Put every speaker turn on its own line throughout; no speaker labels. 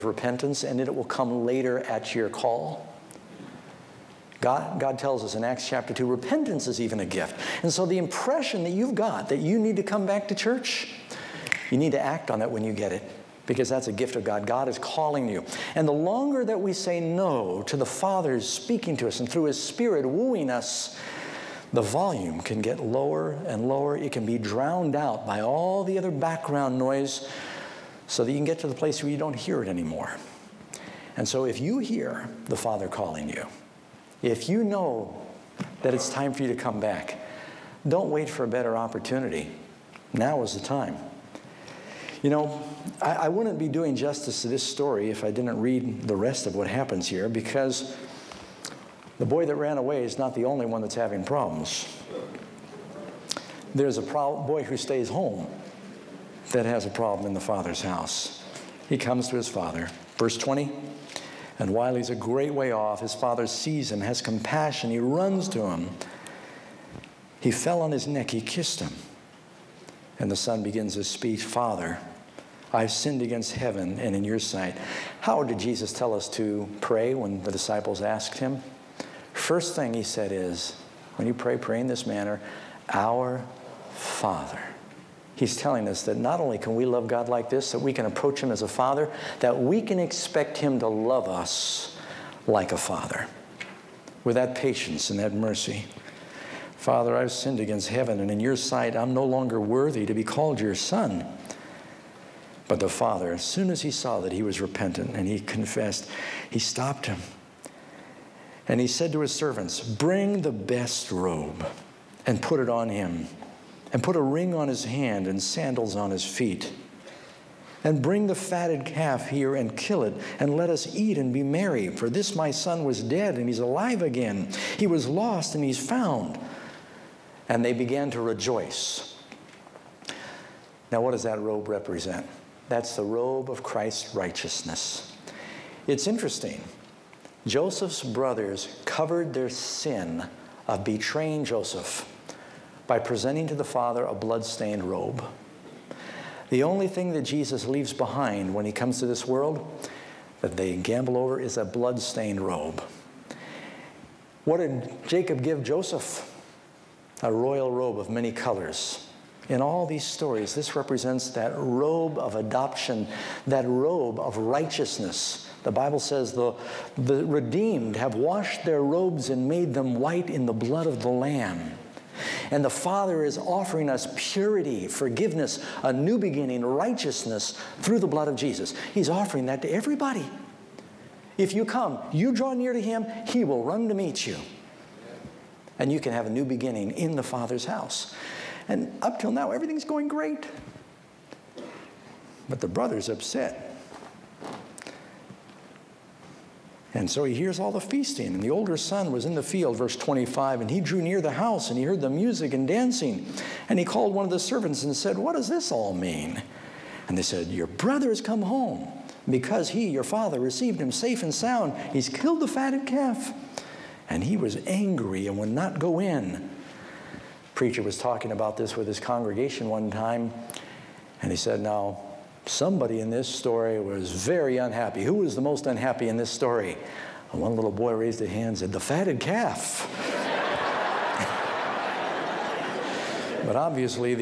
repentance, and it will come later at your call. God tells us in Acts chapter 2, repentance is even a gift. And so the impression that you've got that you need to come back to church, you need to act on that when you get it, because that's a gift of God. God is calling you. And the longer that we say no to the Father speaking to us and through His Spirit wooing us, the volume can get lower and lower. It can be drowned out by all the other background noise so that you can get to the place where you don't hear it anymore. And so if you hear the Father calling you, if you know that it's time for you to come back, don't wait for a better opportunity. Now is the time. You know, I wouldn't be doing justice to this story if I didn't read the rest of what happens here, because the boy that ran away is not the only one that's having problems. There's a boy who stays home that has a problem in the father's house. He comes to his father. Verse 20, and while he's a great way off, his father sees him, has compassion. He runs to him. He fell on his neck. He kissed him. And the son begins his speech, Father, I've sinned against heaven and in your sight. How did Jesus tell us to pray when the disciples asked him? First thing he said is, when you pray, pray in this manner, Our Father. He's telling us that not only can we love God like this, that we can approach Him as a Father, that we can expect Him to love us like a Father, with that patience and that mercy. Father, I've sinned against heaven, and in your sight I'm no longer worthy to be called your son. But the father, as soon as he saw that he was repentant and he confessed, he stopped him. And he said to his servants, bring the best robe and put it on him, and put a ring on his hand and sandals on his feet. And bring the fatted calf here and kill it, and let us eat and be merry. For this my son was dead, and he's alive again. He was lost, and he's found. And they began to rejoice. Now, what does that robe represent? That's the robe of Christ's righteousness. It's interesting. Joseph's brothers covered their sin of betraying Joseph by presenting to the Father a blood-stained robe. The only thing that Jesus leaves behind when he comes to this world that they gamble over is a blood-stained robe. What did Jacob give Joseph? A royal robe of many colors. In all these stories, this represents that robe of adoption, that robe of righteousness. The Bible says the redeemed have washed their robes and made them white in the blood of the Lamb. And the Father is offering us purity, forgiveness, a new beginning, righteousness through the blood of Jesus. He's offering that to everybody. If you come, you draw near to Him, He will run to meet you. And you can have a new beginning in the Father's house. And up till now, everything's going great. But the brother's upset. And so he hears all the feasting. And the older son was in the field, verse 25, and he drew near the house, and he heard the music and dancing. And he called one of the servants and said, what does this all mean? And they said, your brother has come home. Because he, your father, received him safe and sound, he's killed the fatted calf. And he was angry and would not go in. Preacher was talking about this with his congregation one time, and he said, now, somebody in this story was very unhappy. Who was the most unhappy in this story? And one little boy raised his hand and said, the fatted calf. But obviously,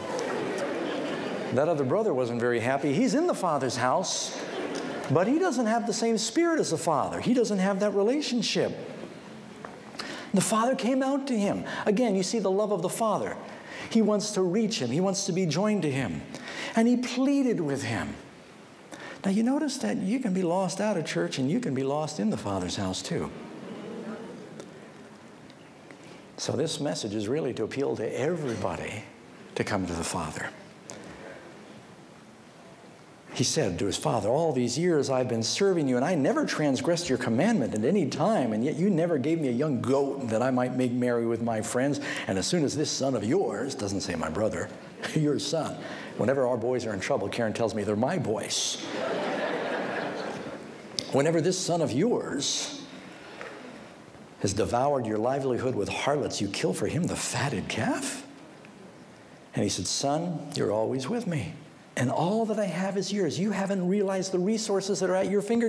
that other brother wasn't very happy. He's in the Father's house, but he doesn't have the same spirit as the Father. He doesn't have that relationship. The Father came out to him. Again, you see the love of the Father. He wants to reach him. He wants to be joined to him. And he pleaded with him. Now, you notice that you can be lost out of church and you can be lost in the Father's house too. So this message is really to appeal to everybody to come to the Father. He said to his father, all these years I've been serving you, and I never transgressed your commandment at any time, and yet you never gave me a young goat that I might make merry with my friends. And as soon as this son of yours, doesn't say my brother, your son. Whenever our boys are in trouble, Karen tells me they're my boys. Whenever this son of yours has devoured your livelihood with harlots, you kill for him the fatted calf? And he said, son, you're always with me, And all that I have is yours. You haven't realized the resources that are at your fingertips.